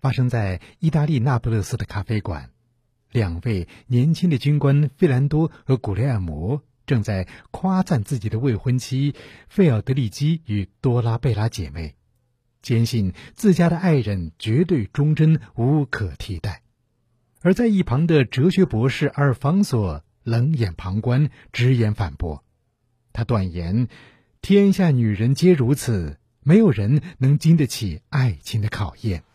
发生在意大利那不勒斯的咖啡馆。两位年轻的军官费兰多和古雷尔摩正在夸赞自己的未婚妻费奥德利基与多拉贝拉姐妹，坚信自家的爱人绝对忠贞，无可替代。而在一旁的哲学博士阿尔方索冷眼旁观，直言反驳。他断言，天下女人皆如此，没有人能经得起爱情的考验。